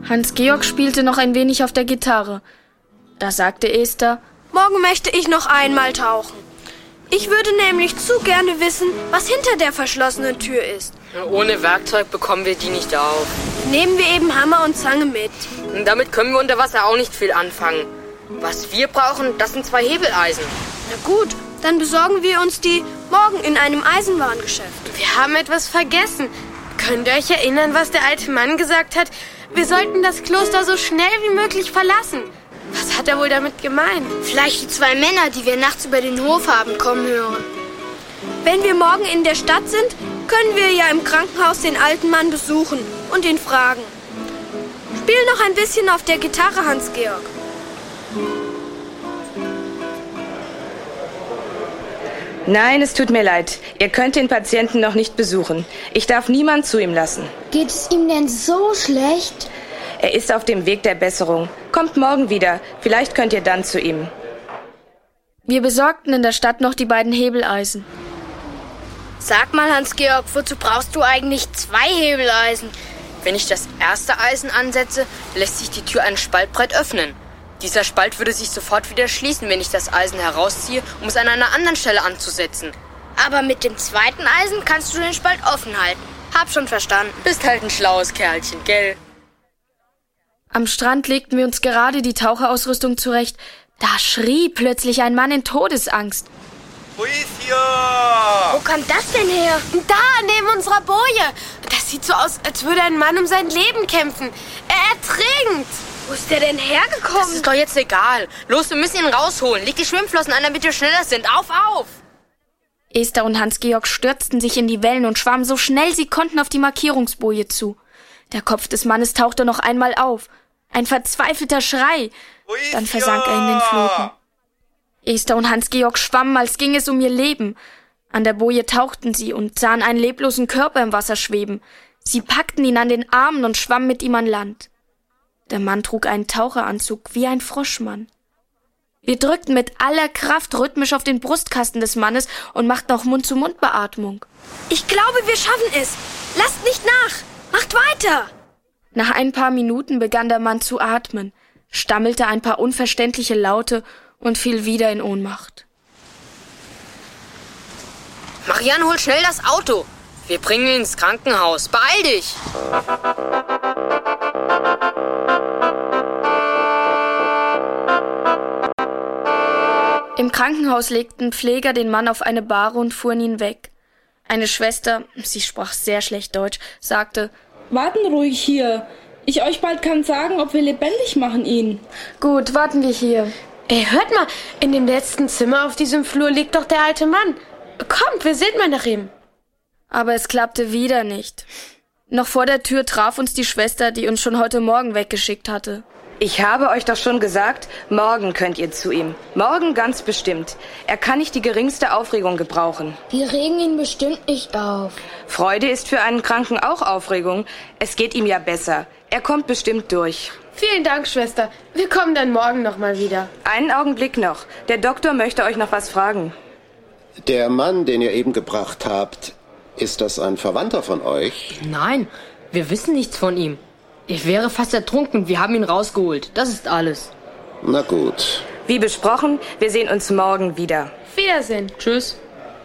Hans-Georg spielte noch ein wenig auf der Gitarre. Da sagte Esther: Morgen möchte ich noch einmal tauchen. Ich würde nämlich zu gerne wissen, was hinter der verschlossenen Tür ist. Ohne Werkzeug bekommen wir die nicht auf. Nehmen wir eben Hammer und Zange mit. Damit können wir unter Wasser auch nicht viel anfangen. Was wir brauchen, das sind 2 Hebeleisen. Na gut, dann besorgen wir uns die morgen in einem Eisenwarengeschäft. Wir haben etwas vergessen. Könnt ihr euch erinnern, was der alte Mann gesagt hat? Wir sollten das Kloster so schnell wie möglich verlassen. Was hat er wohl damit gemeint? Vielleicht die 2 Männer, die wir nachts über den Hof haben kommen hören. Wenn wir morgen in der Stadt sind, können wir ja im Krankenhaus den alten Mann besuchen und ihn fragen. Spiel noch ein bisschen auf der Gitarre, Hans-Georg. Nein, es tut mir leid. Ihr könnt den Patienten noch nicht besuchen. Ich darf niemand zu ihm lassen. Geht es ihm denn so schlecht? Er ist auf dem Weg der Besserung. Kommt morgen wieder. Vielleicht könnt ihr dann zu ihm. Wir besorgten in der Stadt noch die 2 Hebeleisen. Sag mal, Hans-Georg, wozu brauchst du eigentlich 2 Hebeleisen? Wenn ich das erste Eisen ansetze, lässt sich die Tür einen Spalt breit öffnen. Dieser Spalt würde sich sofort wieder schließen, wenn ich das Eisen herausziehe, um es an einer anderen Stelle anzusetzen. Aber mit dem zweiten Eisen kannst du den Spalt offen halten. Hab schon verstanden. Bist halt ein schlaues Kerlchen, gell? Am Strand legten wir uns gerade die Taucherausrüstung zurecht. Da schrie plötzlich ein Mann in Todesangst. Wo ist hier? Wo kommt das denn her? Da, neben unserer Boje. Das sieht so aus, als würde ein Mann um sein Leben kämpfen. Er ertrinkt. Wo ist der denn hergekommen? Das ist doch jetzt egal. Los, wir müssen ihn rausholen. Leg die Schwimmflossen an, damit wir schneller sind. Auf! Esther und Hans-Georg stürzten sich in die Wellen und schwammen so schnell sie konnten auf die Markierungsboje zu. Der Kopf des Mannes tauchte noch einmal auf. Ein verzweifelter Schrei. Dann versank er in den Fluten. Esther und Hans-Georg schwammen, als ging es um ihr Leben. An der Boje tauchten sie und sahen einen leblosen Körper im Wasser schweben. Sie packten ihn an den Armen und schwammen mit ihm an Land. Der Mann trug einen Taucheranzug wie ein Froschmann. Wir drückten mit aller Kraft rhythmisch auf den Brustkasten des Mannes und machten auch Mund-zu-Mund-Beatmung. Ich glaube, wir schaffen es. Lasst nicht nach. Macht weiter. Nach ein paar Minuten begann der Mann zu atmen, stammelte ein paar unverständliche Laute und fiel wieder in Ohnmacht. Marianne, hol schnell das Auto. Wir bringen ihn ins Krankenhaus. Beeil dich! Im Krankenhaus legten Pfleger den Mann auf eine Bahre und fuhren ihn weg. Eine Schwester, sie sprach sehr schlecht Deutsch, sagte: Warten ruhig hier. Ich euch bald kann sagen, ob wir lebendig machen ihn. Gut, warten wir hier. Ey, hört mal, in dem letzten Zimmer auf diesem Flur liegt doch der alte Mann. Kommt, wir sehen mal nach ihm. Aber es klappte wieder nicht. Noch vor der Tür traf uns die Schwester, die uns schon heute Morgen weggeschickt hatte. Ich habe euch doch schon gesagt, morgen könnt ihr zu ihm. Morgen ganz bestimmt. Er kann nicht die geringste Aufregung gebrauchen. Wir regen ihn bestimmt nicht auf. Freude ist für einen Kranken auch Aufregung. Es geht ihm ja besser. Er kommt bestimmt durch. Vielen Dank, Schwester. Wir kommen dann morgen noch mal wieder. Einen Augenblick noch. Der Doktor möchte euch noch was fragen. Der Mann, den ihr eben gebracht habt, ist das ein Verwandter von euch? Nein, wir wissen nichts von ihm. Ich wäre fast ertrunken. Wir haben ihn rausgeholt. Das ist alles. Na gut. Wie besprochen, wir sehen uns morgen wieder. Wiedersehen. Tschüss.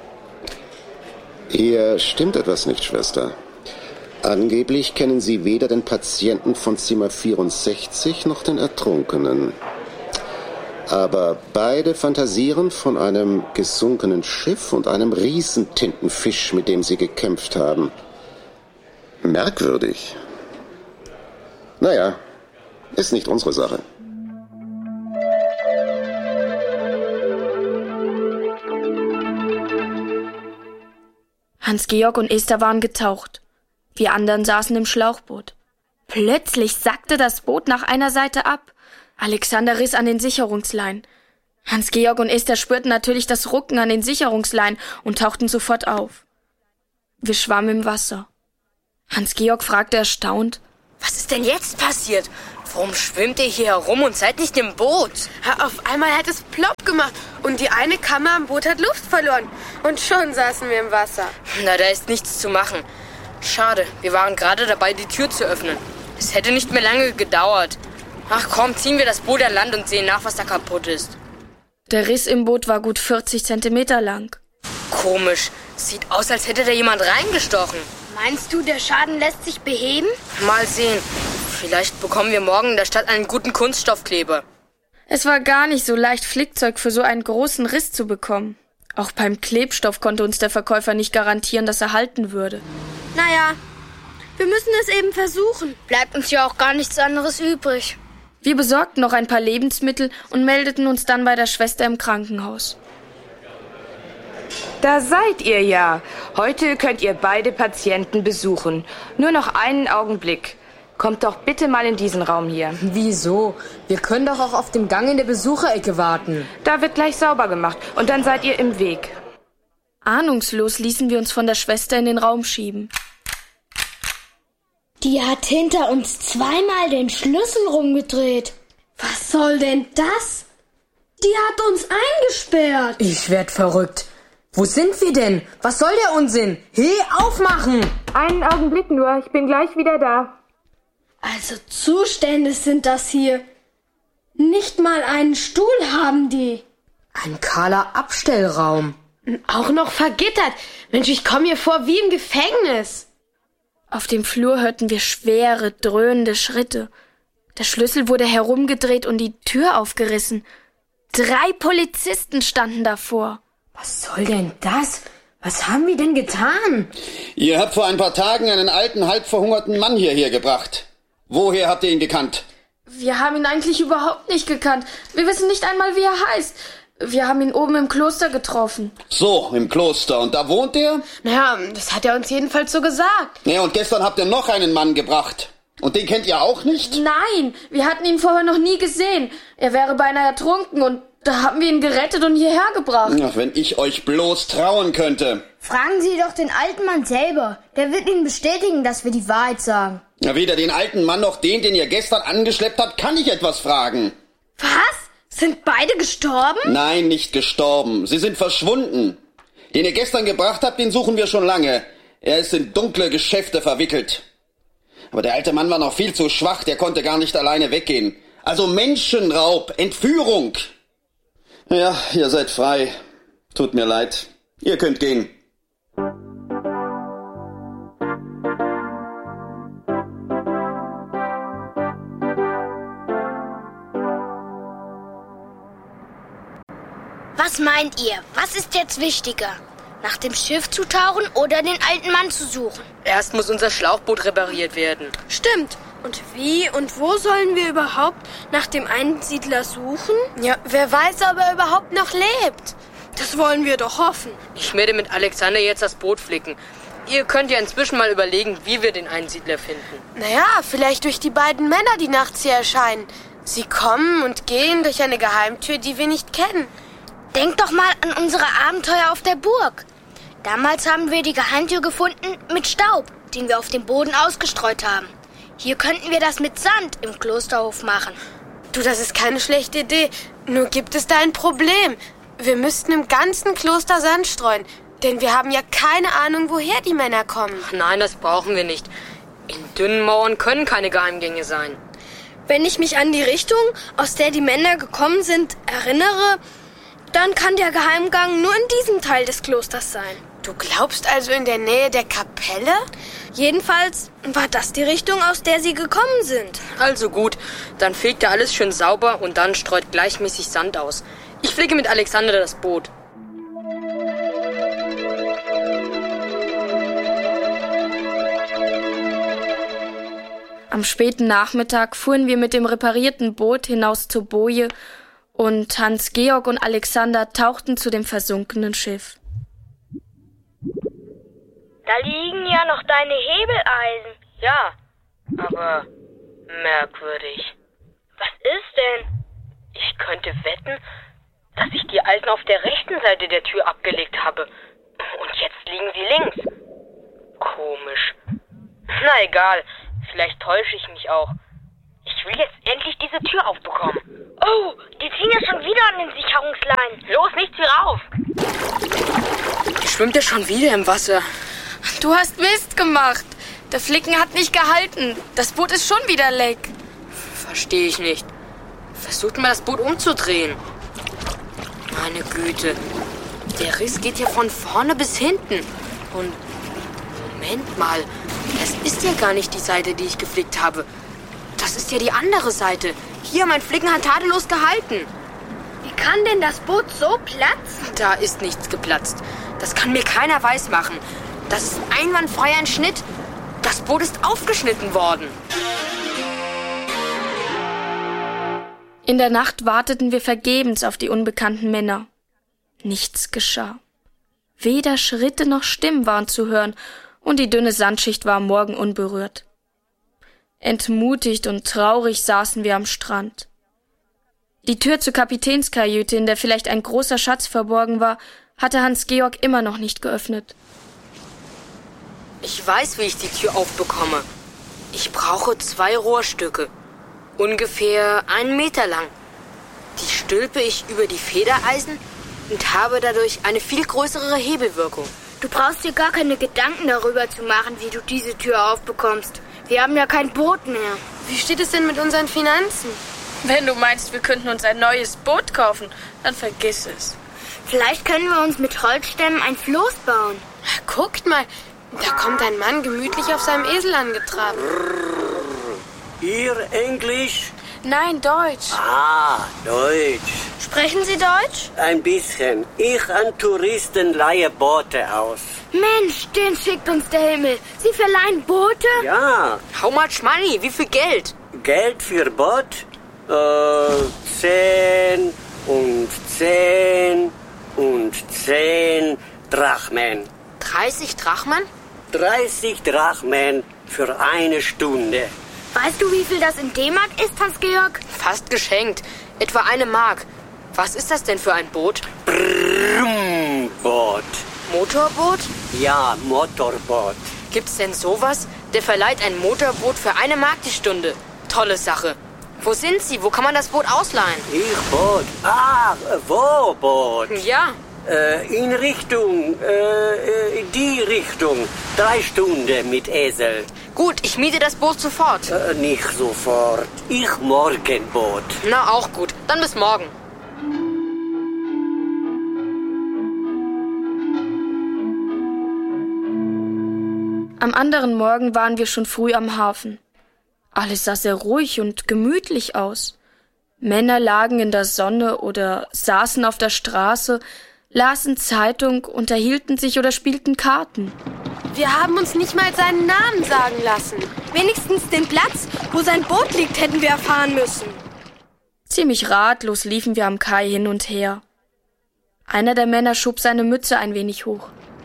Hier stimmt etwas nicht, Schwester. Angeblich kennen Sie weder den Patienten von Zimmer 64 noch den Ertrunkenen. Aber beide fantasieren von einem gesunkenen Schiff und einem Riesentintenfisch, mit dem sie gekämpft haben. Merkwürdig. Naja, ist nicht unsere Sache. Hans-Georg und Esther waren getaucht. Wir anderen saßen im Schlauchboot. Plötzlich sackte das Boot nach einer Seite ab. Alexander riss an den Sicherungsleinen. Hans-Georg und Esther spürten natürlich das Rucken an den Sicherungsleinen und tauchten sofort auf. Wir schwammen im Wasser. Hans-Georg fragte erstaunt: Was ist denn jetzt passiert? Warum schwimmt ihr hier herum und seid nicht im Boot? Auf einmal hat es plopp gemacht und die eine Kammer am Boot hat Luft verloren. Und schon saßen wir im Wasser. Na, da ist nichts zu machen. Schade, wir waren gerade dabei, die Tür zu öffnen. Es hätte nicht mehr lange gedauert. Ach komm, ziehen wir das Boot an Land und sehen nach, was da kaputt ist. Der Riss im Boot war gut 40 Zentimeter lang. Komisch. Sieht aus, als hätte da jemand reingestochen. Meinst du, der Schaden lässt sich beheben? Mal sehen. Vielleicht bekommen wir morgen in der Stadt einen guten Kunststoffkleber. Es war gar nicht so leicht, Flickzeug für so einen großen Riss zu bekommen. Auch beim Klebstoff konnte uns der Verkäufer nicht garantieren, dass er halten würde. Naja, wir müssen es eben versuchen. Bleibt uns ja auch gar nichts anderes übrig. Wir besorgten noch ein paar Lebensmittel und meldeten uns dann bei der Schwester im Krankenhaus. Da seid ihr ja. Heute könnt ihr beide Patienten besuchen. Nur noch einen Augenblick. Kommt doch bitte mal in diesen Raum hier. Wieso? Wir können doch auch auf dem Gang in der Besucherecke warten. Da wird gleich sauber gemacht und dann seid ihr im Weg. Ahnungslos ließen wir uns von der Schwester in den Raum schieben. Die hat hinter uns zweimal den Schlüssel rumgedreht. Was soll denn das? Die hat uns eingesperrt. Ich werd verrückt. Wo sind wir denn? Was soll der Unsinn? Hey, aufmachen! Einen Augenblick nur, ich bin gleich wieder da. Also Zustände sind das hier. Nicht mal einen Stuhl haben die. Ein kahler Abstellraum. Auch noch vergittert. Mensch, ich komme mir vor wie im Gefängnis. Auf dem Flur hörten wir schwere, dröhnende Schritte. Der Schlüssel wurde herumgedreht und die Tür aufgerissen. 3 Polizisten standen davor. Was soll denn das? Was haben wir denn getan? Ihr habt vor ein paar Tagen einen alten, halb verhungerten Mann hierher gebracht. Woher habt ihr ihn gekannt? Wir haben ihn eigentlich überhaupt nicht gekannt. Wir wissen nicht einmal, wie er heißt. Wir haben ihn oben im Kloster getroffen. So, im Kloster. Und da wohnt er? Naja, das hat er uns jedenfalls so gesagt. Ja, und gestern habt ihr noch einen Mann gebracht. Und den kennt ihr auch nicht? Nein, wir hatten ihn vorher noch nie gesehen. Er wäre beinahe ertrunken und da haben wir ihn gerettet und hierher gebracht. Ach, wenn ich euch bloß trauen könnte. Fragen Sie doch den alten Mann selber. Der wird Ihnen bestätigen, dass wir die Wahrheit sagen. Ja, weder den alten Mann noch den ihr gestern angeschleppt habt, kann ich etwas fragen. Was? Sind beide gestorben? Nein, nicht gestorben. Sie sind verschwunden. Den ihr gestern gebracht habt, den suchen wir schon lange. Er ist in dunkle Geschäfte verwickelt. Aber der alte Mann war noch viel zu schwach, der konnte gar nicht alleine weggehen. Also Menschenraub, Entführung. Ja, ihr seid frei. Tut mir leid. Ihr könnt gehen. Was meint ihr? Was ist jetzt wichtiger? Nach dem Schiff zu tauchen oder den alten Mann zu suchen? Erst muss unser Schlauchboot repariert werden. Stimmt. Und wie und wo sollen wir überhaupt nach dem Einsiedler suchen? Ja, wer weiß, ob er überhaupt noch lebt. Das wollen wir doch hoffen. Ich werde mit Alexander jetzt das Boot flicken. Ihr könnt ja inzwischen mal überlegen, wie wir den Einsiedler finden. Naja, vielleicht durch die beiden Männer, die nachts hier erscheinen. Sie kommen und gehen durch eine Geheimtür, die wir nicht kennen. Denk doch mal an unsere Abenteuer auf der Burg. Damals haben wir die Geheimtür gefunden mit Staub, den wir auf dem Boden ausgestreut haben. Hier könnten wir das mit Sand im Klosterhof machen. Du, das ist keine schlechte Idee. Nur gibt es da ein Problem. Wir müssten im ganzen Kloster Sand streuen. Denn wir haben ja keine Ahnung, woher die Männer kommen. Nein, das brauchen wir nicht. In dünnen Mauern können keine Geheimgänge sein. Wenn ich mich an die Richtung, aus der die Männer gekommen sind, erinnere, dann kann der Geheimgang nur in diesem Teil des Klosters sein. Du glaubst also in der Nähe der Kapelle? Jedenfalls war das die Richtung, aus der sie gekommen sind. Also gut, dann fegt er alles schön sauber und dann streut gleichmäßig Sand aus. Ich fliege mit Alexander das Boot. Am späten Nachmittag fuhren wir mit dem reparierten Boot hinaus zur Boje und Hans-Georg und Alexander tauchten zu dem versunkenen Schiff. Da liegen ja noch deine Hebeleisen. Ja, aber merkwürdig. Was ist denn? Ich könnte wetten, dass ich die alten auf der rechten Seite der Tür abgelegt habe. Und jetzt liegen sie links. Komisch. Na egal, vielleicht täusche ich mich auch. Ich will jetzt endlich diese Tür aufbekommen. Oh, die ziehen ja schon wieder an den Sicherungsleinen. Los, nicht hier rauf! Schwimmt er schon wieder im Wasser? Du hast Mist gemacht. Der Flicken hat nicht gehalten. Das Boot ist schon wieder leck. Verstehe ich nicht. Versucht mal, das Boot umzudrehen. Meine Güte. Der Riss geht ja von vorne bis hinten. Und Moment mal. Das ist ja gar nicht die Seite, die ich geflickt habe. Das ist ja die andere Seite. Hier, mein Flicken hat tadellos gehalten. Wie kann denn das Boot so platzen? Da ist nichts geplatzt. Das kann mir keiner weismachen. Das ist einwandfrei ein Schnitt. Das Boot ist aufgeschnitten worden. In der Nacht warteten wir vergebens auf die unbekannten Männer. Nichts geschah. Weder Schritte noch Stimmen waren zu hören, und die dünne Sandschicht war am Morgen unberührt. Entmutigt und traurig saßen wir am Strand. Die Tür zur Kapitänskajüte, in der vielleicht ein großer Schatz verborgen war, hatte Hans-Georg immer noch nicht geöffnet. Ich weiß, wie ich die Tür aufbekomme. Ich brauche 2 Rohrstücke. Ungefähr 1 Meter lang. Die stülpe ich über die Federeisen und habe dadurch eine viel größere Hebelwirkung. Du brauchst dir gar keine Gedanken darüber zu machen, wie du diese Tür aufbekommst. Wir haben ja kein Boot mehr. Wie steht es denn mit unseren Finanzen? Wenn du meinst, wir könnten uns ein neues Boot kaufen, dann vergiss es. Vielleicht können wir uns mit Holzstämmen ein Floß bauen. Guckt mal, da kommt ein Mann gemütlich auf seinem Esel angetrabt. Ihr Englisch? Nein, Deutsch. Ah, Deutsch. Sprechen Sie Deutsch? Ein bisschen. Ich an Touristen leihe Boote aus. Mensch, den schickt uns der Himmel. Sie verleihen Boote? Ja. How much money? Wie viel Geld? Geld für Boot? 10 und 10 und 10 Drachmen. 30 Drachmen? 30 Drachmen für 1 Stunde. Weißt du, wie viel das in D-Mark ist, Hans-Georg? Fast geschenkt. Etwa 1 Mark. Was ist das denn für ein Boot? Boot. Motorboot? Ja, Motorboot. Gibt's denn sowas? Der verleiht ein Motorboot für 1 Mark die Stunde. Tolle Sache. Wo sind Sie? Wo kann man das Boot ausleihen? Ich Boot. Ah, wo Boot? Ja. In Richtung, die Richtung. 3 Stunden mit Esel. Gut, ich miete das Boot sofort. Nicht sofort. Ich morgen Boot. Na, auch gut. Dann bis morgen. Am anderen Morgen waren wir schon früh am Hafen. Alles sah sehr ruhig und gemütlich aus. Männer lagen in der Sonne oder saßen auf der Straße, lasen Zeitung, unterhielten sich oder spielten Karten. Wir haben uns nicht mal seinen Namen sagen lassen. Wenigstens den Platz, wo sein Boot liegt, hätten wir erfahren müssen. Ziemlich ratlos liefen wir am Kai hin und her. Einer der Männer schob seine Mütze ein wenig hoch.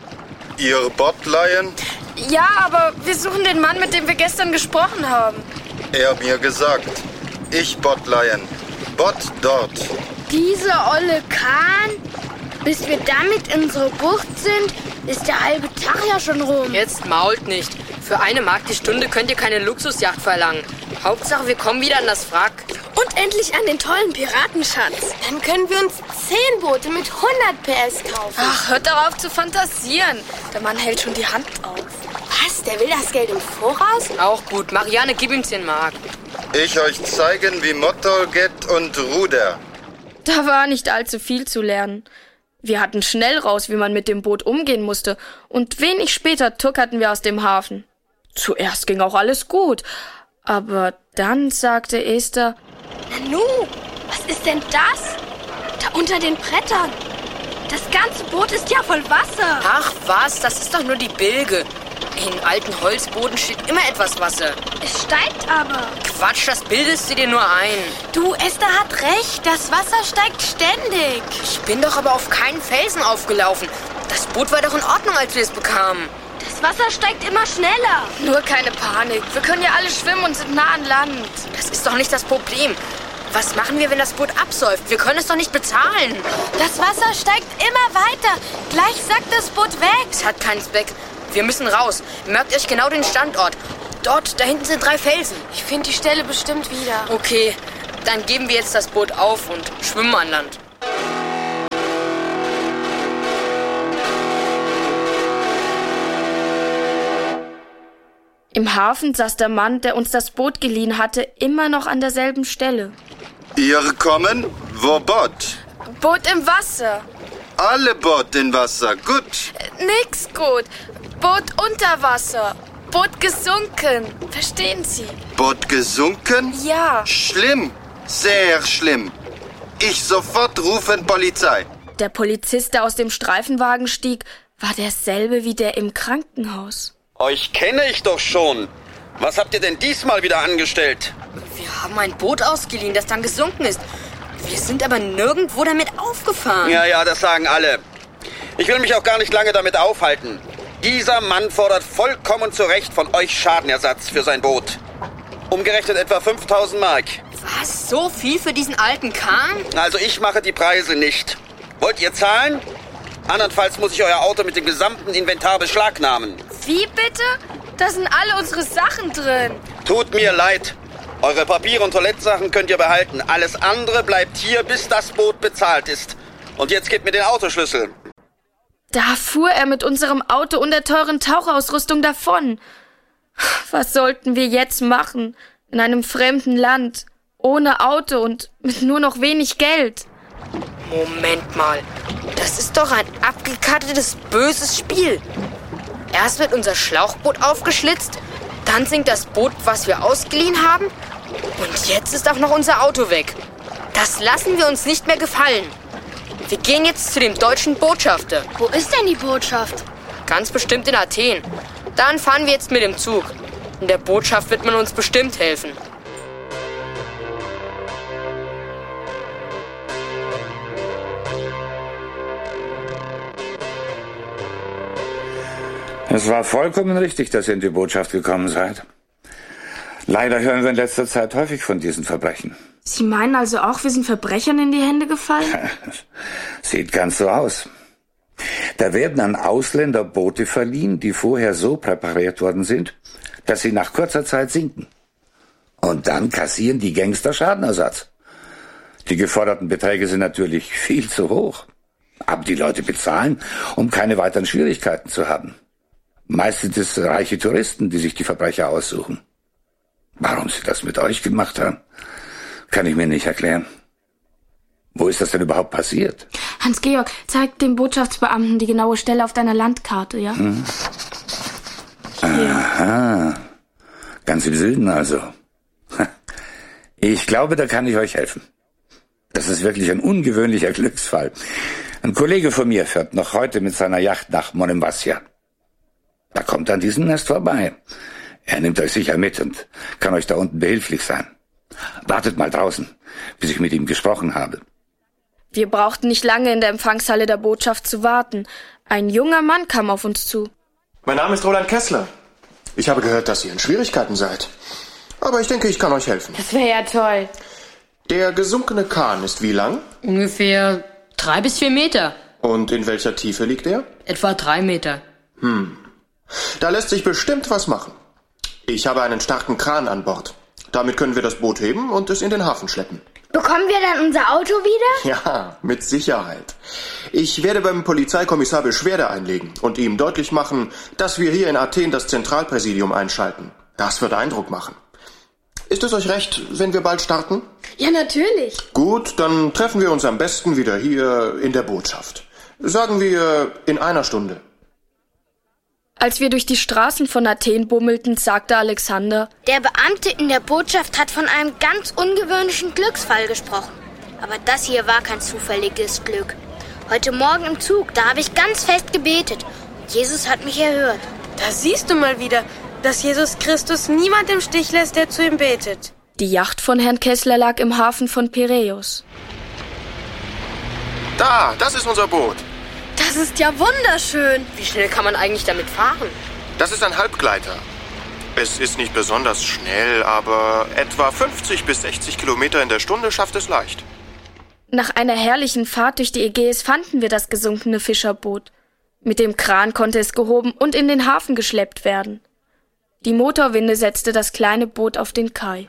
Ihr Boot leihen? Ja, aber wir suchen den Mann, mit dem wir gestern gesprochen haben. Er mir gesagt. Ich Boot leihen. Boot dort. Diese olle Kahn? Bis wir damit in unsere Bucht sind, ist der halbe Tag ja schon rum. Jetzt mault nicht. Für 1 Mark die Stunde könnt ihr keine Luxusjacht verlangen. Hauptsache, wir kommen wieder an das Wrack. Und endlich an den tollen Piratenschatz. Dann können wir uns 10 Boote mit 100 PS kaufen. Ach, hört darauf zu fantasieren. Der Mann hält schon die Hand auf. Was? Der will das Geld im Voraus? Auch gut. Marianne, gib ihm 10 Mark. Ich euch zeigen, wie Motor geht und Ruder. Da war nicht allzu viel zu lernen. Wir hatten schnell raus, wie man mit dem Boot umgehen musste, und wenig später tuckerten wir aus dem Hafen. Zuerst ging auch alles gut, aber dann sagte Esther: Nanu, was ist denn das? Da unter den Brettern. Das ganze Boot ist ja voll Wasser. Ach was, das ist doch nur die Bilge. In alten Holzbooten steht immer etwas Wasser. Es steigt aber. Quatsch, das bildest du dir nur ein. Du, Esther hat recht. Das Wasser steigt ständig. Ich bin doch aber auf keinen Felsen aufgelaufen. Das Boot war doch in Ordnung, als wir es bekamen. Das Wasser steigt immer schneller. Nur keine Panik. Wir können ja alle schwimmen und sind nah an Land. Das ist doch nicht das Problem. Was machen wir, wenn das Boot absäuft? Wir können es doch nicht bezahlen. Das Wasser steigt immer weiter. Gleich sackt das Boot weg. Es hat keinen Zweck. Wir müssen raus. Merkt euch genau den Standort. Dort, da hinten sind 3 Felsen. Ich finde die Stelle bestimmt wieder. Okay, dann geben wir jetzt das Boot auf und schwimmen an Land. Im Hafen saß der Mann, der uns das Boot geliehen hatte, immer noch an derselben Stelle. Ihr kommen? Wo Boot? Boot im Wasser. Alle Boot in Wasser, gut. Nix gut. Boot unter Wasser. Boot gesunken. Verstehen Sie? Boot gesunken? Ja. Schlimm, sehr schlimm. Ich sofort rufen Polizei. Der Polizist, der aus dem Streifenwagen stieg, war derselbe wie der im Krankenhaus. Euch kenne ich doch schon. Was habt ihr denn diesmal wieder angestellt? Wir haben ein Boot ausgeliehen, das dann gesunken ist. Wir sind aber nirgendwo damit aufgefahren. Ja, das sagen alle. Ich will mich auch gar nicht lange damit aufhalten. Dieser Mann fordert vollkommen zu Recht von euch Schadenersatz für sein Boot. Umgerechnet etwa 5.000 Mark. Was? So viel für diesen alten Kahn? Also ich mache die Preise nicht. Wollt ihr zahlen? Andernfalls muss ich euer Auto mit dem gesamten Inventar beschlagnahmen. Wie bitte? Da sind alle unsere Sachen drin. Tut mir leid. Eure Papiere und Toilettensachen könnt ihr behalten. Alles andere bleibt hier, bis das Boot bezahlt ist. Und jetzt gebt mir den Autoschlüssel. Da fuhr er mit unserem Auto und der teuren Tauchausrüstung davon. Was sollten wir jetzt machen? In einem fremden Land, ohne Auto und mit nur noch wenig Geld. Moment mal. Das ist doch ein abgekartetes, böses Spiel. Erst wird unser Schlauchboot aufgeschlitzt, dann sinkt das Boot, was wir ausgeliehen haben, und jetzt ist auch noch unser Auto weg. Das lassen wir uns nicht mehr gefallen. Wir gehen jetzt zu dem deutschen Botschafter. Wo ist denn die Botschaft? Ganz bestimmt in Athen. Dann fahren wir jetzt mit dem Zug. In der Botschaft wird man uns bestimmt helfen. Es war vollkommen richtig, dass ihr in die Botschaft gekommen seid. Leider hören wir in letzter Zeit häufig von diesen Verbrechen. Sie meinen also auch, wir sind Verbrechern in die Hände gefallen? Sieht ganz so aus. Da werden an Ausländer Boote verliehen, die vorher so präpariert worden sind, dass sie nach kurzer Zeit sinken. Und dann kassieren die Gangster Schadenersatz. Die geforderten Beträge sind natürlich viel zu hoch. Aber die Leute bezahlen, um keine weiteren Schwierigkeiten zu haben. Meist sind es reiche Touristen, die sich die Verbrecher aussuchen. Warum sie das mit euch gemacht haben, kann ich mir nicht erklären. Wo ist das denn überhaupt passiert? Hans-Georg, zeig dem Botschaftsbeamten die genaue Stelle auf deiner Landkarte, ja? Aha, ganz im Süden also. Ich glaube, da kann ich euch helfen. Das ist wirklich ein ungewöhnlicher Glücksfall. Ein Kollege von mir fährt noch heute mit seiner Yacht nach Monemvasia. Da kommt an diesem Nest vorbei. Er nimmt euch sicher mit und kann euch da unten behilflich sein. Wartet mal draußen, bis ich mit ihm gesprochen habe. Wir brauchten nicht lange in der Empfangshalle der Botschaft zu warten. Ein junger Mann kam auf uns zu. Mein Name ist Roland Kessler. Ich habe gehört, dass ihr in Schwierigkeiten seid. Aber ich denke, ich kann euch helfen. Das wäre ja toll. Der gesunkene Kahn ist wie lang? Ungefähr 3 bis 4 Meter. Und in welcher Tiefe liegt er? Etwa 3 Meter. Da lässt sich bestimmt was machen. Ich habe einen starken Kran an Bord. Damit können wir das Boot heben und es in den Hafen schleppen. Bekommen wir dann unser Auto wieder? Ja, mit Sicherheit. Ich werde beim Polizeikommissar Beschwerde einlegen und ihm deutlich machen, dass wir hier in Athen das Zentralpräsidium einschalten. Das wird Eindruck machen. Ist es euch recht, wenn wir bald starten? Ja, natürlich. Gut, dann treffen wir uns am besten wieder hier in der Botschaft. Sagen wir in 1 Stunde. Als wir durch die Straßen von Athen bummelten, sagte Alexander: Der Beamte in der Botschaft hat von einem ganz ungewöhnlichen Glücksfall gesprochen. Aber das hier war kein zufälliges Glück. Heute Morgen im Zug, da habe ich ganz fest gebetet. Jesus hat mich erhört. Da siehst du mal wieder, dass Jesus Christus niemand im Stich lässt, der zu ihm betet. Die Yacht von Herrn Kessler lag im Hafen von Piräus. Da, das ist unser Boot. Das ist ja wunderschön. Wie schnell kann man eigentlich damit fahren? Das ist ein Halbgleiter. Es ist nicht besonders schnell, aber etwa 50 bis 60 Kilometer in der Stunde schafft es leicht. Nach einer herrlichen Fahrt durch die Ägäis fanden wir das gesunkene Fischerboot. Mit dem Kran konnte es gehoben und in den Hafen geschleppt werden. Die Motorwinde setzte das kleine Boot auf den Kai.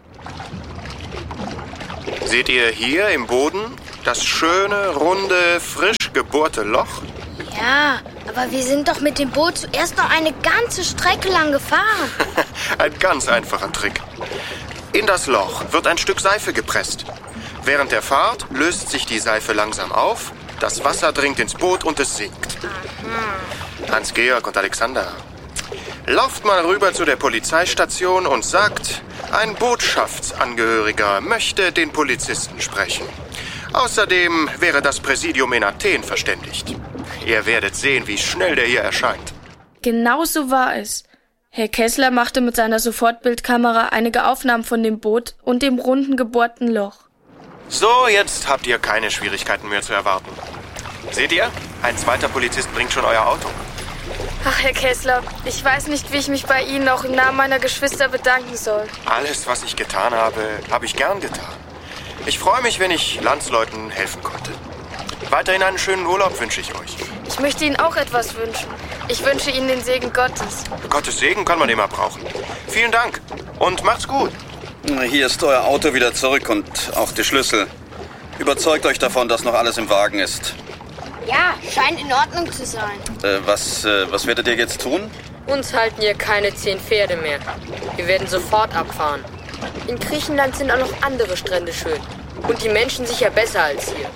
Seht ihr hier im Boden das schöne, runde, frisch gebohrte Loch? Ja, Aber wir sind doch mit dem Boot zuerst noch eine ganze Strecke lang gefahren. Ein ganz einfacher Trick. In das Loch wird ein Stück Seife gepresst. Während der Fahrt löst sich die Seife langsam auf, das Wasser dringt ins Boot und es sinkt. Hans-Georg und Alexander, lauft mal rüber zu der Polizeistation und sagt, ein Botschaftsangehöriger möchte den Polizisten sprechen. Außerdem wäre das Präsidium in Athen verständigt. Ihr werdet sehen, wie schnell der hier erscheint. Genau so war es. Herr Kessler machte mit seiner Sofortbildkamera einige Aufnahmen von dem Boot und dem runden gebohrten Loch. So, jetzt habt ihr keine Schwierigkeiten mehr zu erwarten. Seht ihr? Ein zweiter Polizist bringt schon euer Auto. Ach, Herr Kessler, ich weiß nicht, wie ich mich bei Ihnen auch im Namen meiner Geschwister bedanken soll. Alles, was ich getan habe, habe ich gern getan. Ich freue mich, wenn ich Landsleuten helfen konnte. Weiterhin einen schönen Urlaub wünsche ich euch. Ich möchte Ihnen auch etwas wünschen. Ich wünsche Ihnen den Segen Gottes. Gottes Segen kann man immer brauchen. Vielen Dank und macht's gut. Hier ist euer Auto wieder zurück und auch die Schlüssel. Überzeugt euch davon, dass noch alles im Wagen ist. Ja, scheint in Ordnung zu sein. Was werdet ihr jetzt tun? Uns halten hier keine 10 Pferde mehr. Wir werden sofort abfahren. In Griechenland sind auch noch andere Strände schön. Und die Menschen sicher besser als hier.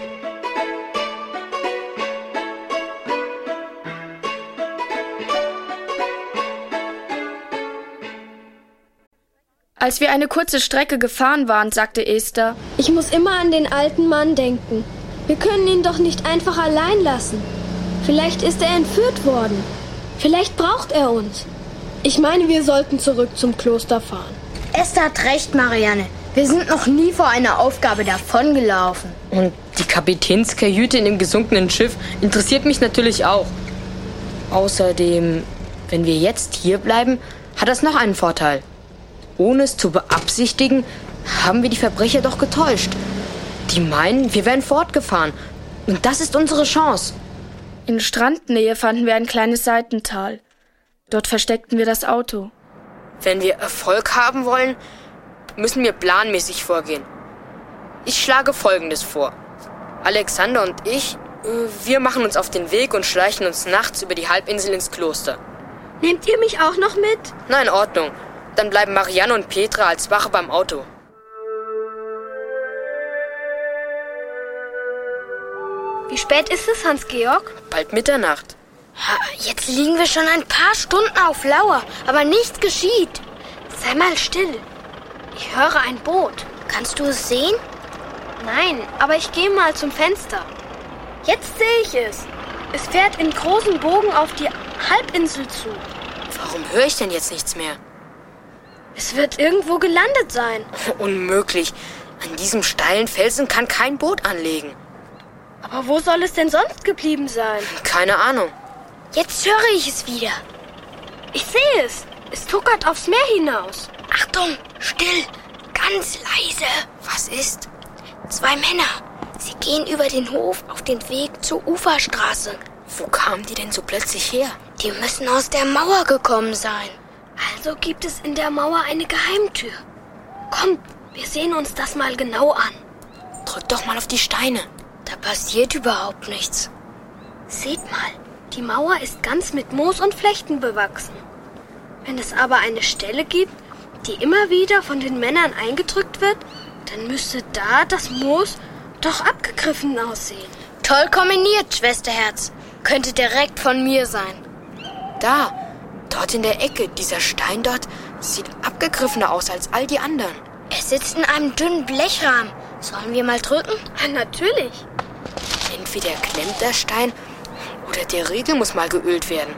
Als wir eine kurze Strecke gefahren waren, sagte Esther: Ich muss immer an den alten Mann denken. Wir können ihn doch nicht einfach allein lassen. Vielleicht ist er entführt worden. Vielleicht braucht er uns. Ich meine, wir sollten zurück zum Kloster fahren. Esther hat recht, Marianne. Wir sind noch nie vor einer Aufgabe davongelaufen. Und die Kapitänskajüte in dem gesunkenen Schiff interessiert mich natürlich auch. Außerdem, wenn wir jetzt hier bleiben, hat das noch einen Vorteil. Ohne es zu beabsichtigen, haben wir die Verbrecher doch getäuscht. Die meinen, wir wären fortgefahren. Und das ist unsere Chance. In Strandnähe fanden wir ein kleines Seitental. Dort versteckten wir das Auto. Wenn wir Erfolg haben wollen, müssen wir planmäßig vorgehen. Ich schlage Folgendes vor. Alexander und ich, wir machen uns auf den Weg und schleichen uns nachts über die Halbinsel ins Kloster. Nehmt ihr mich auch noch mit? Na, in Ordnung. Dann bleiben Marianne und Petra als Wache beim Auto. Wie spät ist es, Hans-Georg? Bald Mitternacht. Jetzt liegen wir schon ein paar Stunden auf Lauer, aber nichts geschieht. Sei mal still. Ich höre ein Boot. Kannst du es sehen? Nein, aber ich gehe mal zum Fenster. Jetzt sehe ich es. Es fährt in großen Bogen auf die Halbinsel zu. Warum höre ich denn jetzt nichts mehr? Es wird irgendwo gelandet sein. Unmöglich. An diesem steilen Felsen kann kein Boot anlegen. Aber wo soll es denn sonst geblieben sein? Keine Ahnung. Jetzt höre ich es wieder. Ich sehe es. Es tuckert aufs Meer hinaus. Achtung, still, ganz leise. Was ist? 2 Männer. Sie gehen über den Hof auf den Weg zur Uferstraße. Wo kamen die denn so plötzlich her? Die müssen aus der Mauer gekommen sein. Also gibt es in der Mauer eine Geheimtür. Kommt, wir sehen uns das mal genau an. Drück doch mal auf die Steine. Da passiert überhaupt nichts. Seht mal, die Mauer ist ganz mit Moos und Flechten bewachsen. Wenn es aber eine Stelle gibt, die immer wieder von den Männern eingedrückt wird, dann müsste da das Moos doch abgegriffen aussehen. Toll kombiniert, Schwesterherz. Könnte direkt von mir sein. Da, dort in der Ecke, dieser Stein dort, sieht abgegriffener aus als all die anderen. Er sitzt in einem dünnen Blechrahmen. Sollen wir mal drücken? Ja, natürlich. Entweder klemmt der Stein oder der Riegel muss mal geölt werden.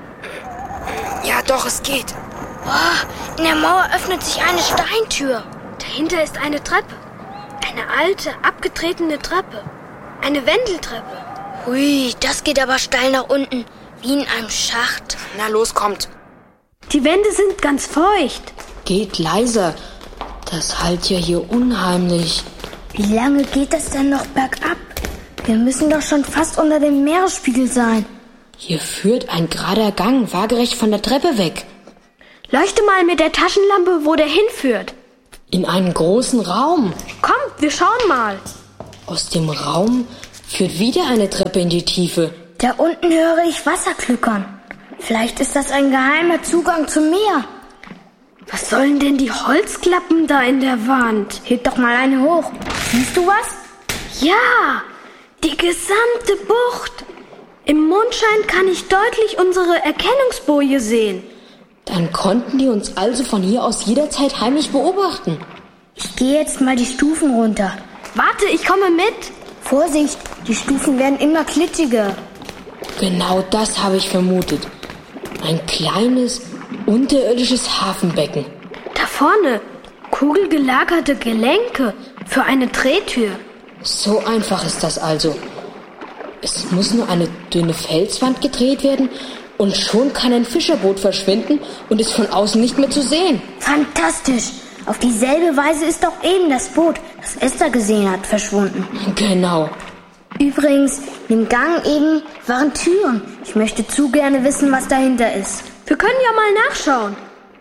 Ja, doch, es geht. Oh, in der Mauer öffnet sich eine Steintür. Dahinter ist eine Treppe. Eine alte, abgetretene Treppe. Eine Wendeltreppe. Hui, das geht aber steil nach unten, wie in einem Schacht. Na los, kommt. Die Wände sind ganz feucht. Geht leiser. Das hallt ja hier unheimlich. Wie lange geht das denn noch bergab? Wir müssen doch schon fast unter dem Meeresspiegel sein. Hier führt ein gerader Gang waagerecht von der Treppe weg. Leuchte mal mit der Taschenlampe, wo der hinführt. In einen großen Raum. Kommt, wir schauen mal. Aus dem Raum führt wieder eine Treppe in die Tiefe. Da unten höre ich Wasser klückern. Vielleicht ist das ein geheimer Zugang zum Meer. Was sollen denn die Holzklappen da in der Wand? Heb doch mal eine hoch. Siehst du was? Ja, die gesamte Bucht. Im Mondschein kann ich deutlich unsere Erkennungsboje sehen. Dann konnten die uns also von hier aus jederzeit heimlich beobachten. Ich gehe jetzt mal die Stufen runter. Warte, ich komme mit. Vorsicht, die Stufen werden immer glitschiger. Genau das habe ich vermutet. Ein kleines, unterirdisches Hafenbecken. Da vorne, kugelgelagerte Gelenke für eine Drehtür. So einfach ist das also. Es muss nur eine dünne Felswand gedreht werden und schon kann ein Fischerboot verschwinden und ist von außen nicht mehr zu sehen. Fantastisch! Auf dieselbe Weise ist auch eben das Boot, das Esther gesehen hat, verschwunden. Genau. Übrigens, im Gang eben waren Türen. Ich möchte zu gerne wissen, was dahinter ist. Wir können ja mal nachschauen.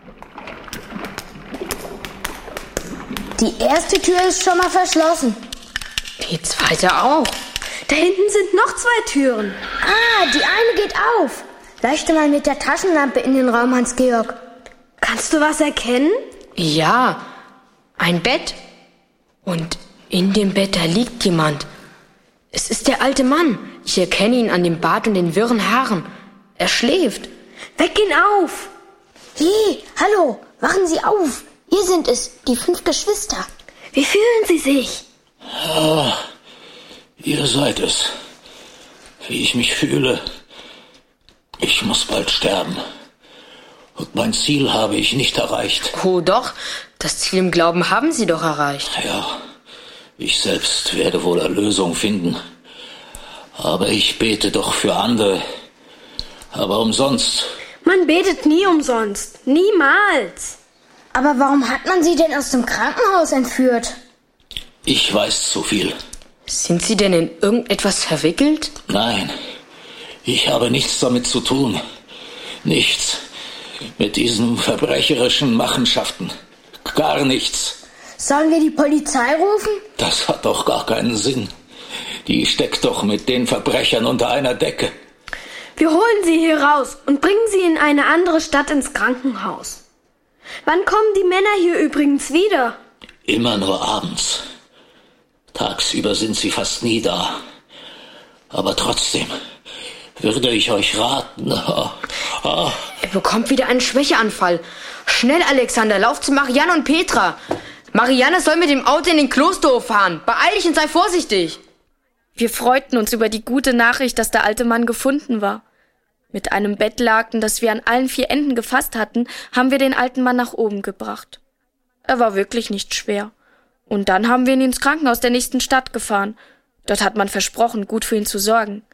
Die erste Tür ist schon mal verschlossen. Die zweite auch. Da hinten sind noch 2 Türen. Ah, die eine geht auf. Leuchte mal mit der Taschenlampe in den Raum, Hans-Georg. Kannst du was erkennen? Ja, ein Bett. Und in dem Bett, da liegt jemand. Es ist der alte Mann. Ich erkenne ihn an dem Bart und den wirren Haaren. Er schläft. Weck ihn auf! Hey, hallo, wachen Sie auf. Wir sind es, die 5 Geschwister. Wie fühlen Sie sich? Ja, ihr seid es. Wie ich mich fühle. Ich muss bald sterben. Und mein Ziel habe ich nicht erreicht. Oh doch, das Ziel im Glauben haben Sie doch erreicht. Ja, ich selbst werde wohl Erlösung finden. Aber ich bete doch für andere. Aber umsonst. Man betet nie umsonst. Niemals. Aber warum hat man Sie denn aus dem Krankenhaus entführt? Ich weiß zu viel. Sind Sie denn in irgendetwas verwickelt? Nein, ich habe nichts damit zu tun. Nichts. Mit diesen verbrecherischen Machenschaften. Gar nichts. Sollen wir die Polizei rufen? Das hat doch gar keinen Sinn. Die steckt doch mit den Verbrechern unter einer Decke. Wir holen sie hier raus und bringen sie in eine andere Stadt ins Krankenhaus. Wann kommen die Männer hier übrigens wieder? Immer nur abends. Tagsüber sind sie fast nie da. Aber trotzdem würde ich euch raten. Er bekommt wieder einen Schwächeanfall. Schnell, Alexander, lauf zu Marianne und Petra. Marianne soll mit dem Auto in den Klosterhof fahren. Beeil dich und sei vorsichtig. Wir freuten uns über die gute Nachricht, dass der alte Mann gefunden war. Mit einem Bettlaken, das wir an allen 4 Enden gefasst hatten, haben wir den alten Mann nach oben gebracht. Er war wirklich nicht schwer. Und dann haben wir ihn ins Krankenhaus der nächsten Stadt gefahren. Dort hat man versprochen, gut für ihn zu sorgen.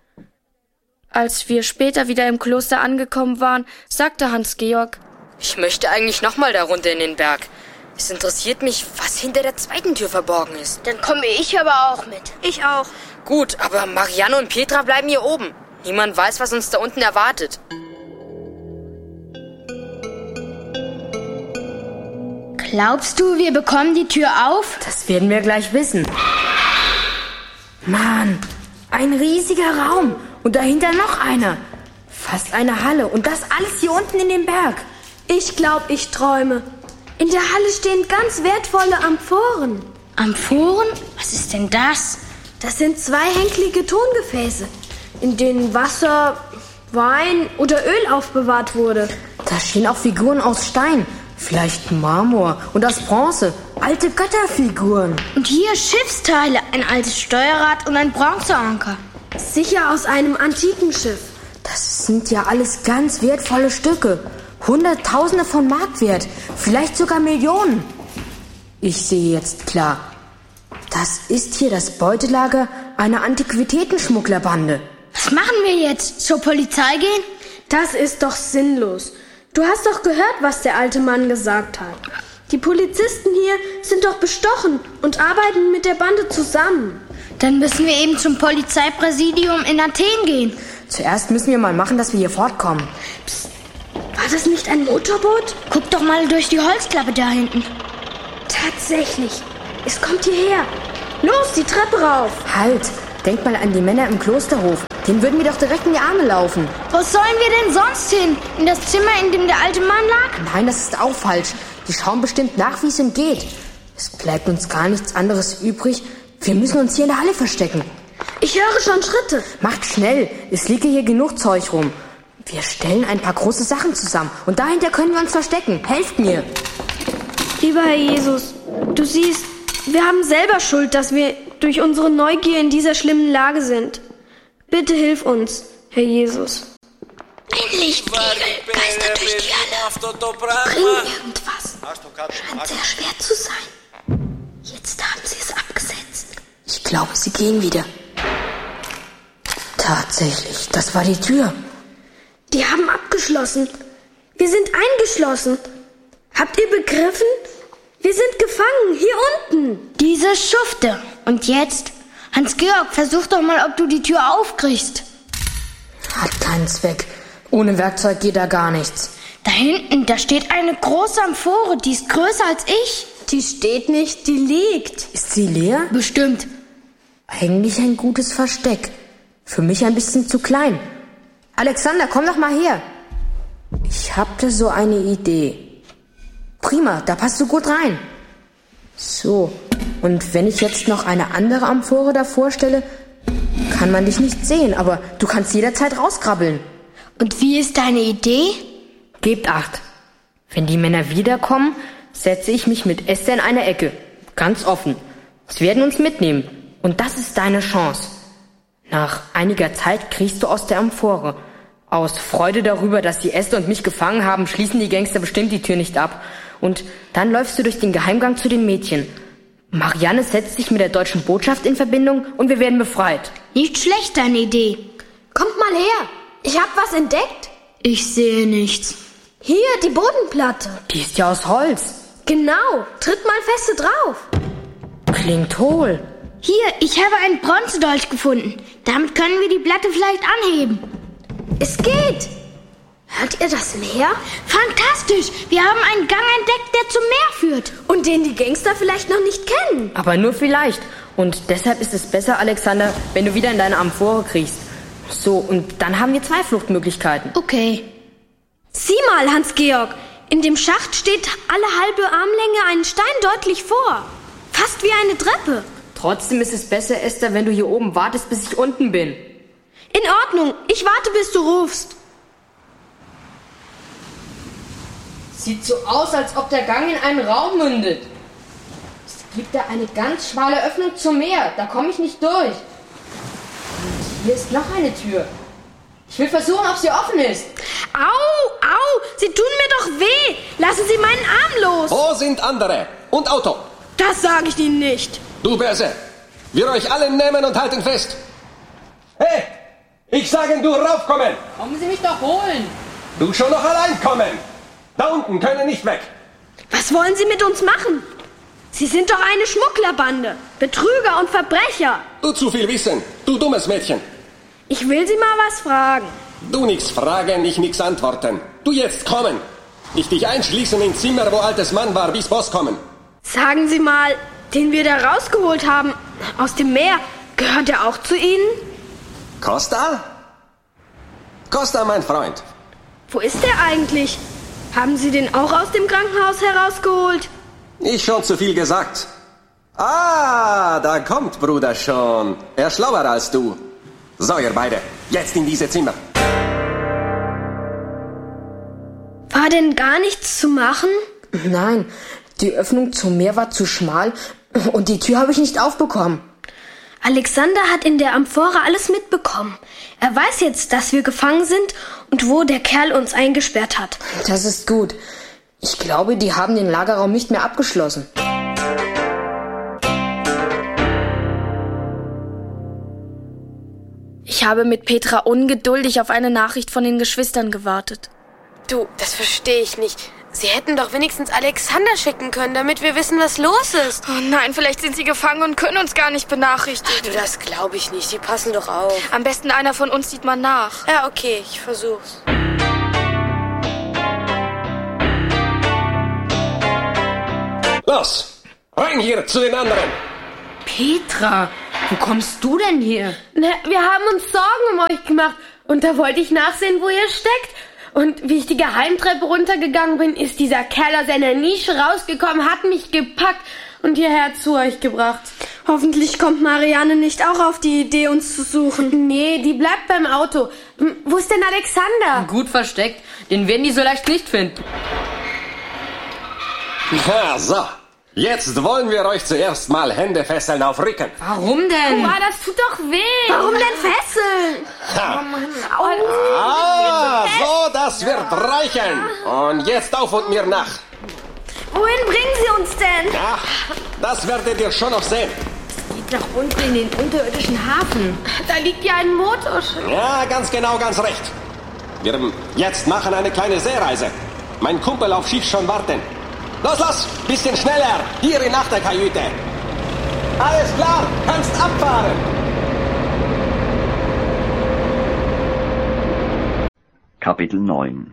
Als wir später wieder im Kloster angekommen waren, sagte Hans-Georg: Ich möchte eigentlich nochmal da runter in den Berg. Es interessiert mich, was hinter der zweiten Tür verborgen ist. Dann komme ich aber auch mit. Ich auch. Gut, aber Marianne und Petra bleiben hier oben. Niemand weiß, was uns da unten erwartet. Glaubst du, wir bekommen die Tür auf? Das werden wir gleich wissen. Mann, ein riesiger Raum. Und dahinter noch einer. Fast eine Halle. Und das alles hier unten in dem Berg. Ich glaube, ich träume. In der Halle stehen ganz wertvolle Amphoren. Amphoren? Was ist denn das? Das sind 2 henklige Tongefäße, in denen Wasser, Wein oder Öl aufbewahrt wurde. Da stehen auch Figuren aus Stein. Vielleicht Marmor und aus Bronze. Alte Götterfiguren. Und hier Schiffsteile, ein altes Steuerrad und ein Bronzeanker. Sicher aus einem antiken Schiff. Das sind ja alles ganz wertvolle Stücke. Hunderttausende von Mark wert. Vielleicht sogar Millionen. Ich sehe jetzt klar. Das ist hier das Beutelager einer Antiquitätenschmugglerbande. Was machen wir jetzt? Zur Polizei gehen? Das ist doch sinnlos. Du hast doch gehört, was der alte Mann gesagt hat. Die Polizisten hier sind doch bestochen und arbeiten mit der Bande zusammen. Dann müssen wir eben zum Polizeipräsidium in Athen gehen. Zuerst müssen wir mal machen, dass wir hier fortkommen. Psst. War das nicht ein Motorboot? Guck doch mal durch die Holzklappe da hinten. Tatsächlich. Es kommt hierher. Los, die Treppe rauf. Halt, Denk mal an die Männer im Klosterhof. Denen würden wir doch direkt in die Arme laufen. Wo sollen wir denn sonst hin? In das Zimmer, in dem der alte Mann lag? Nein, das ist auch falsch. Die schauen bestimmt nach, wie es ihm geht. Es bleibt uns gar nichts anderes übrig. Wir müssen uns hier in der Halle verstecken. Ich höre schon Schritte. Macht schnell. Es liege hier genug Zeug rum. Wir stellen ein paar große Sachen zusammen. Und dahinter können wir uns verstecken. Helft mir. Lieber Herr Jesus, du siehst, wir haben selber Schuld, dass wir durch unsere Neugier in dieser schlimmen Lage sind. Bitte hilf uns, Herr Jesus. Ein Lichtkegel geistert durch die Halle. Bring irgendwas. Scheint sehr schwer zu sein. Jetzt haben sie es abgesetzt. Ich glaube, sie gehen wieder. Tatsächlich, das war die Tür. Die haben abgeschlossen. Wir sind eingeschlossen. Habt ihr begriffen? Wir sind gefangen, hier unten. Diese Schufte. Und jetzt? Hans-Georg, versuch doch mal, ob du die Tür aufkriegst. Hat keinen Zweck. Ohne Werkzeug geht da gar nichts. Da hinten, da steht eine große Amphore, die ist größer als ich. Die steht nicht, die liegt. Ist sie leer? Bestimmt. Eigentlich ein gutes Versteck. Für mich ein bisschen zu klein. Alexander, komm doch mal her. Ich hab da so eine Idee. Prima, da passt du gut rein. So, und wenn ich jetzt noch eine andere Amphore davor stelle, kann man dich nicht sehen, aber du kannst jederzeit rauskrabbeln. Und wie ist deine Idee? Gebt Acht. Wenn die Männer wiederkommen, setze ich mich mit Esther in eine Ecke. Ganz offen. Sie werden uns mitnehmen. Und das ist deine Chance. Nach einiger Zeit kriegst du aus der Amphore. Aus Freude darüber, dass sie Esther und mich gefangen haben, schließen die Gangster bestimmt die Tür nicht ab. Und dann läufst du durch den Geheimgang zu den Mädchen. Marianne setzt sich mit der deutschen Botschaft in Verbindung und wir werden befreit. Nicht schlecht, deine Idee. Kommt mal her. Ich hab was entdeckt. Ich sehe nichts. Hier, die Bodenplatte. Die ist ja aus Holz. Genau. Tritt mal feste drauf. Klingt hohl. Hier, ich habe einen Bronzedolch gefunden. Damit können wir die Platte vielleicht anheben. Es geht. Hört ihr das Meer? Fantastisch. Wir haben einen Gang entdeckt, der zum Meer führt. Und den die Gangster vielleicht noch nicht kennen. Aber nur vielleicht. Und deshalb ist es besser, Alexander, wenn du wieder in deine Amphore kriegst. So, und dann haben wir 2 Fluchtmöglichkeiten. Okay. Sieh mal, Hans-Georg. In dem Schacht steht alle halbe Armlänge ein Stein deutlich vor. Fast wie eine Treppe. Trotzdem ist es besser, Esther, wenn du hier oben wartest, bis ich unten bin. In Ordnung. Ich warte, bis du rufst. Sieht so aus, als ob der Gang in einen Raum mündet. Es gibt da eine ganz schmale Öffnung zum Meer. Da komme ich nicht durch. Und hier ist noch eine Tür. Ich will versuchen, ob sie offen ist. Au! Sie tun mir doch weh! Lassen Sie meinen Arm los! Wo sind andere? Und Auto? Das sage ich Ihnen nicht. Du Böse! Wir euch alle nehmen und halten fest! Hey! Ich sage, du raufkommen! Kommen Sie mich doch holen! Du schon noch allein kommen! Da unten können nicht weg! Was wollen Sie mit uns machen? Sie sind doch eine Schmugglerbande, Betrüger und Verbrecher. Du zu viel wissen, du dummes Mädchen. Ich will Sie mal was fragen. Du nix fragen, ich nix antworten. Du jetzt kommen. Ich dich einschließen ins Zimmer, wo altes Mann war, bis Boss kommen. Sagen Sie mal, den wir da rausgeholt haben, aus dem Meer, gehört er auch zu Ihnen? Costa? Costa, mein Freund. Wo ist er eigentlich? Haben Sie den auch aus dem Krankenhaus herausgeholt? Ich schon zu viel gesagt. Ah, da kommt Bruder schon. Er schlauer als du. So, ihr beide, jetzt in diese Zimmer. War denn gar nichts zu machen? Nein, die Öffnung zum Meer war zu schmal und die Tür habe ich nicht aufbekommen. Alexander hat in der Amphore alles mitbekommen. Er weiß jetzt, dass wir gefangen sind und wo der Kerl uns eingesperrt hat. Das ist gut. Ich glaube, die haben den Lagerraum nicht mehr abgeschlossen. Ich habe mit Petra ungeduldig auf eine Nachricht von den Geschwistern gewartet. Du, das verstehe ich nicht. Sie hätten doch wenigstens Alexander schicken können, damit wir wissen, was los ist. Oh nein, vielleicht sind sie gefangen und können uns gar nicht benachrichtigen. Ach, du, das glaube ich nicht. Die passen doch auf. Am besten einer von uns sieht mal nach. Ja, okay, ich versuch's. Los, rein hier zu den anderen. Petra, Wo kommst du denn hier? Na, wir haben uns Sorgen um euch gemacht und da wollte ich nachsehen, wo ihr steckt. Und wie ich die Geheimtreppe runtergegangen bin, ist dieser Kerl aus seiner Nische rausgekommen, hat mich gepackt und hierher zu euch gebracht. Hoffentlich kommt Marianne nicht auch auf die Idee, uns zu suchen. Nee, die bleibt beim Auto. Wo ist denn Alexander? Gut versteckt. Den werden die so leicht nicht finden. Ja, so. Jetzt wollen wir euch zuerst mal Hände fesseln auf Rücken. Warum denn? Boah, das tut doch weh. Warum denn fesseln? Ha. So, das wird reichen. Und jetzt auf und mir nach. Wohin bringen Sie uns denn? Ja, das werdet ihr schon noch sehen. Geht nach unten in den unterirdischen Hafen. Da liegt ja ein Motorschiff. Ja, ganz genau, ganz recht. Wir jetzt machen eine kleine Seereise. Mein Kumpel auf Schiff schon warten. Los, bisschen schneller. Hier in Achterkajüte. Alles klar, kannst abfahren. Kapitel 9.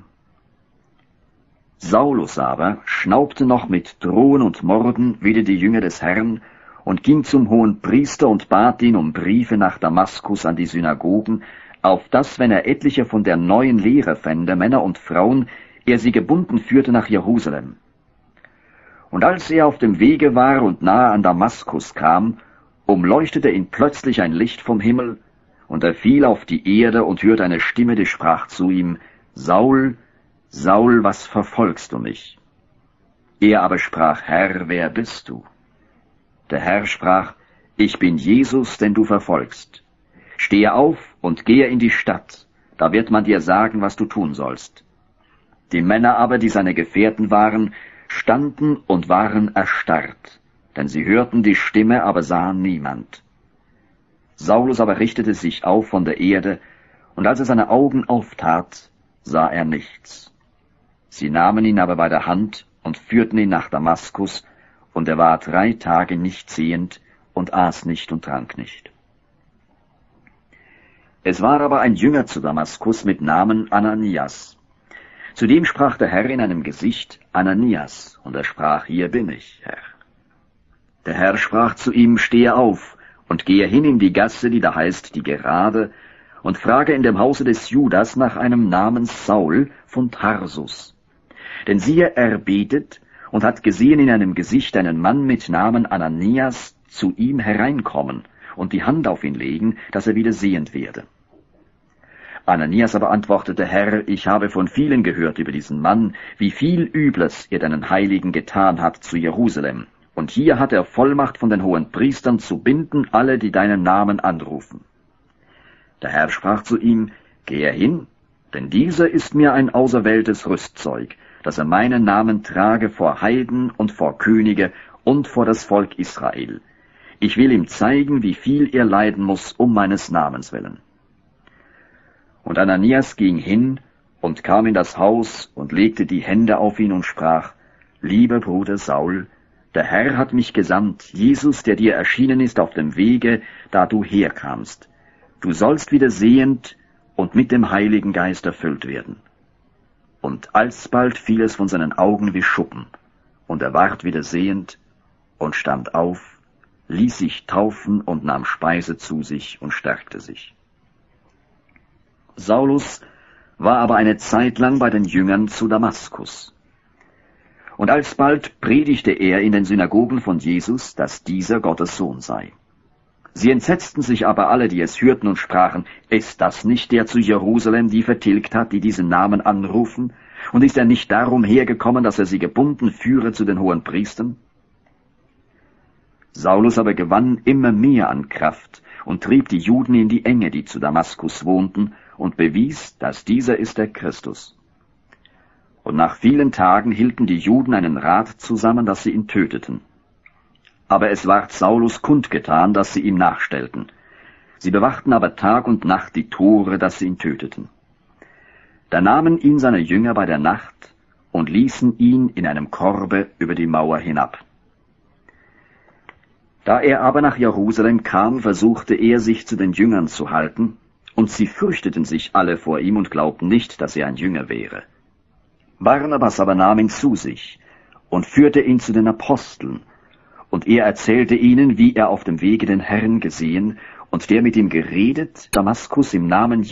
Saulus aber schnaubte noch mit Drohen und Morden wider die Jünger des Herrn und ging zum Hohenpriester und bat ihn um Briefe nach Damaskus an die Synagogen, auf dass, wenn er etliche von der neuen Lehre fände, Männer und Frauen, er sie gebunden führte nach Jerusalem. Und als er auf dem Wege war und nahe an Damaskus kam, umleuchtete ihn plötzlich ein Licht vom Himmel, und er fiel auf die Erde und hörte eine Stimme, die sprach zu ihm, Saul, Saul, was verfolgst du mich? Er aber sprach, Herr, wer bist du? Der Herr sprach, ich bin Jesus, den du verfolgst. Stehe auf und gehe in die Stadt, da wird man dir sagen, was du tun sollst. Die Männer aber, die seine Gefährten waren, standen und waren erstarrt, denn sie hörten die Stimme, aber sahen niemand. Saulus aber richtete sich auf von der Erde, und als er seine Augen auftat, sah er nichts. Sie nahmen ihn aber bei der Hand und führten ihn nach Damaskus, und er war 3 Tage nicht sehend und aß nicht und trank nicht. Es war aber ein Jünger zu Damaskus mit Namen Ananias. Zu dem sprach der Herr in einem Gesicht, Ananias, und er sprach, hier bin ich, Herr. Der Herr sprach zu ihm, stehe auf und gehe hin in die Gasse, die da heißt die Gerade, und frage in dem Hause des Judas nach einem namens Saul von Tarsus. Denn siehe, er betet und hat gesehen in einem Gesicht einen Mann mit Namen Ananias zu ihm hereinkommen und die Hand auf ihn legen, dass er wieder sehend werde. Ananias aber antwortete, Herr, ich habe von vielen gehört über diesen Mann, wie viel Übles er deinen Heiligen getan hat zu Jerusalem. Und hier hat er Vollmacht von den Hohenpriestern zu binden alle, die deinen Namen anrufen. Der Herr sprach zu ihm, gehe hin, denn dieser ist mir ein auserwähltes Rüstzeug, dass er meinen Namen trage vor Heiden und vor Könige und vor das Volk Israel. Ich will ihm zeigen, wie viel er leiden muss um meines Namens willen. Und Ananias ging hin und kam in das Haus und legte die Hände auf ihn und sprach, lieber Bruder Saul, der Herr hat mich gesandt, Jesus, der dir erschienen ist auf dem Wege, da du herkamst. Du sollst wieder sehend und mit dem Heiligen Geist erfüllt werden. Und alsbald fiel es von seinen Augen wie Schuppen, und er ward wieder sehend und stand auf, ließ sich taufen und nahm Speise zu sich und stärkte sich. Saulus war aber eine Zeit lang bei den Jüngern zu Damaskus. Und alsbald predigte er in den Synagogen von Jesus, dass dieser Gottes Sohn sei. Sie entsetzten sich aber alle, die es hörten, und sprachen, ist das nicht der zu Jerusalem, die vertilgt hat, die diesen Namen anrufen? Und ist er nicht darum hergekommen, dass er sie gebunden führe zu den Hohenpriestern? Saulus aber gewann immer mehr an Kraft und trieb die Juden in die Enge, die zu Damaskus wohnten, und bewies, dass dieser ist der Christus. Und nach vielen Tagen hielten die Juden einen Rat zusammen, dass sie ihn töteten. Aber es ward Saulus kundgetan, dass sie ihm nachstellten. Sie bewachten aber Tag und Nacht die Tore, dass sie ihn töteten. Da nahmen ihn seine Jünger bei der Nacht und ließen ihn in einem Korbe über die Mauer hinab. Da er aber nach Jerusalem kam, versuchte er, sich zu den Jüngern zu halten, und sie fürchteten sich alle vor ihm und glaubten nicht, dass er ein Jünger wäre. Barnabas aber nahm ihn zu sich und führte ihn zu den Aposteln, Und er erzählte ihnen, wie er auf dem Wege den Herrn gesehen und der mit ihm geredet, Damaskus im Namen